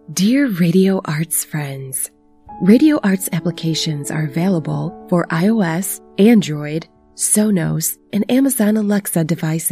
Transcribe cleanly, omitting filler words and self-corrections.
Dear Radio Arts friends, Radio Arts applications are available for iOS, Android, Sonos, and Amazon Alexa devices.